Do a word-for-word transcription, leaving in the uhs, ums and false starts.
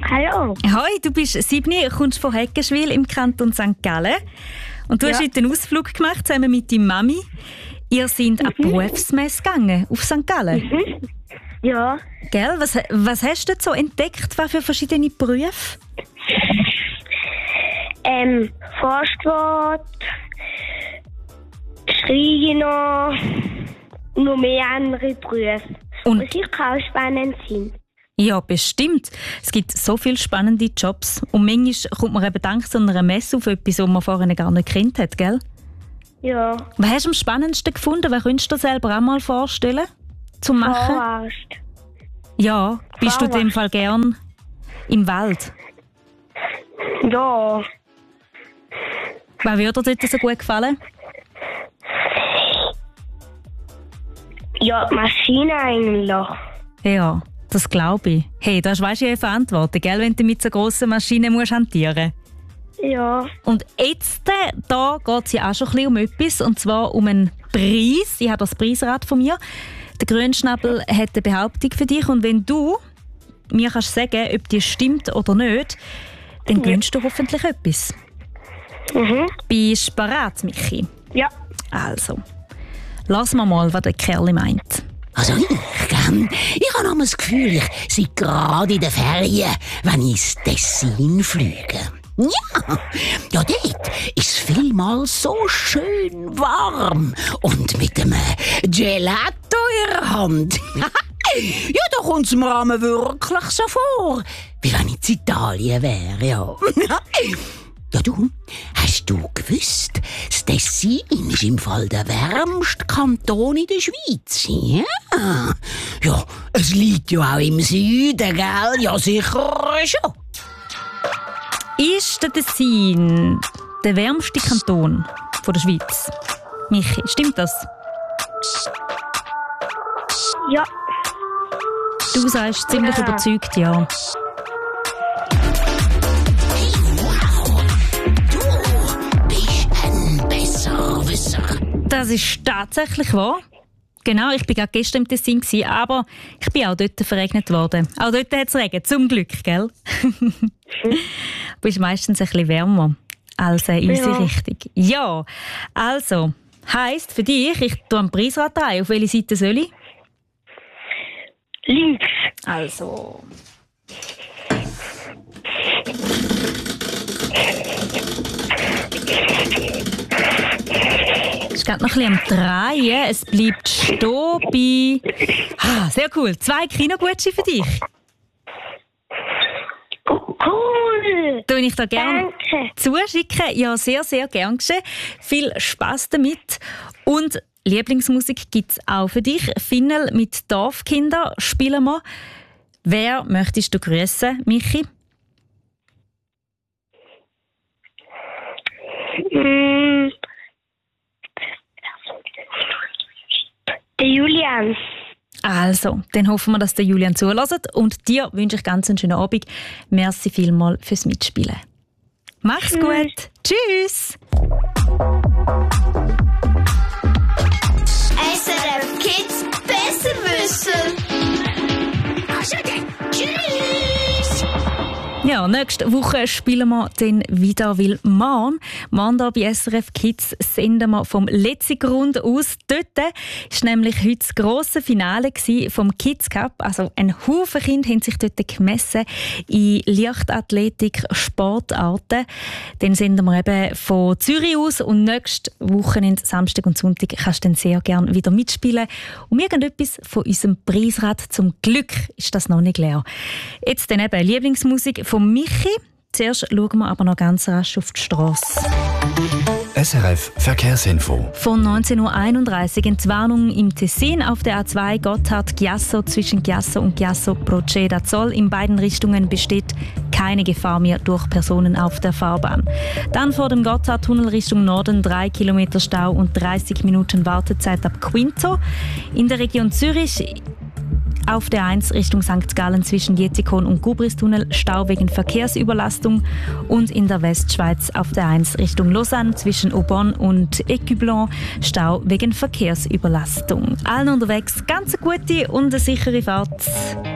Hallo. Hoi, du bist Sibni, kommst von Heckenschwil im Kanton Sankt Gallen. Und du Ja. hast heute einen Ausflug gemacht, zusammen mit deiner Mami. Ihr seid an die Berufsmesse gegangen, auf Sankt Gallen. Mhm. Ja. Gell? Was, was hast du dort so entdeckt, was für verschiedene Berufe? Ähm, Forstwort, Schreiner, noch mehr andere Berufe. Und- Und sicher auch spannend sind. Ja, bestimmt. Es gibt so viele spannende Jobs. Und manchmal kommt man eben dank so einer Messe auf etwas, was man vorher gar nicht gekannt hat, gell? Ja. Was hast du am spannendsten gefunden? Was könntest du dir selber auch mal vorstellen, zu machen? Vorarzt. Ja, bist du in dem Vorarzt. Fall gern im Wald? Ja. Was würde dir dort so gut gefallen? Ja, die Maschine eigentlich. Ja, das glaube ich. Hey, da hast du ja Verantwortung, gell, wenn du mit so grossen Maschinen musst hantieren musst. Ja. Und jetzt, äh, da geht es ja auch schon ein bisschen um etwas, und zwar um einen Preis. Ich habe das Preisrad von mir. Der Grünschnabel hat eine Behauptung für dich, und wenn du mir kannst sagen, ob die stimmt oder nicht, dann gewinnst du hoffentlich etwas. Mhm. Bist du bereit, Michi? Ja. Also, lass mal mal, was der Kerl meint. Also ich, gell? Ich habe noch das Gefühl, ich sei gerade in den Ferien, wenn ich ins Tessin fliege. Ja, ja, dort ist es vielmals so schön warm und mit einem Gelato in der Hand. Ja, da kommt es mir einmal wirklich so vor, wie wenn ich in Italien wäre, ja. Ja, du, hast du gewusst, das Tessin ist im Fall der wärmste Kanton in der Schweiz? Ja, ja, es liegt ja auch im Süden, gell? Ja, sicher schon. Ist der Tessin der wärmste Kanton von der Schweiz? Michi, stimmt das? Ja. Du sagst ziemlich Ja. überzeugt, ja. Du bist ein Besserwisser. Das ist tatsächlich wahr. Genau, ich war gerade gestern im Tessin, gewesen, aber ich bin auch dort verregnet worden. Auch dort hat es Regen, zum Glück, gell? Du bist meistens ein bisschen wärmer als in unsere Ja. Richtung. Ja, also, heisst für dich, ich tue am Preisrad rein. Auf welche Seite soll ich? Links. Also. Es ist gerade noch ein bisschen am Drehen. Es bleibt stehen bei... Ah, sehr cool. Zwei Kinogutscheine für dich. Cool. Tue ich da gerne Danke. zuschicken. Ja, sehr, sehr gern geschehen. Viel Spass damit. Und Lieblingsmusik gibt es auch für dich. Finnel mit Dorfkinder spielen wir. Wer möchtest du grüßen, Michi? Mm. Der Julian. Also, dann hoffen wir, dass der Julian zulässt. Und dir wünsche ich ganz einen schönen Abend. Merci vielmals fürs Mitspielen. Mach's gut. Tschüss. S R F Kids Besserwisser. Tschüss. Ja, nächste Woche spielen wir dann wieder, weil morgen, morgen hier bei S R F Kids senden wir vom Letzigrund aus. Dort war nämlich heute das grosse Finale vom Kids Cup. Also ein Haufen Kinder haben sich dort gemessen in Leichtathletik, Sportarten. Dann senden wir eben von Zürich aus, und nächste Wochenende, Samstag und Sonntag, kannst du dann sehr gerne wieder mitspielen. Um irgendetwas von unserem Preisrad. Zum Glück ist das noch nicht leer. Jetzt dann eben Lieblingsmusik von Michi. Zuerst schauen wir aber noch ganz rasch auf die Strasse. S R F Verkehrsinfo. Von neunzehn Uhr einunddreißig Entwarnung im Tessin auf der A zwei Gotthard-Chiasso zwischen Chiasso und Chiasso Proceda-Zoll. In beiden Richtungen besteht keine Gefahr mehr durch Personen auf der Fahrbahn. Dann vor dem Gotthardtunnel Richtung Norden drei Kilometer Stau und dreißig Minuten Wartezeit ab Quinto. In der Region Zürich auf der eins Richtung Sankt Gallen zwischen Jetzikon und Gubristunnel Stau wegen Verkehrsüberlastung, und in der Westschweiz auf der eins Richtung Lausanne zwischen Aubonne und Écublens Stau wegen Verkehrsüberlastung. Allen unterwegs ganz eine gute und eine sichere Fahrt.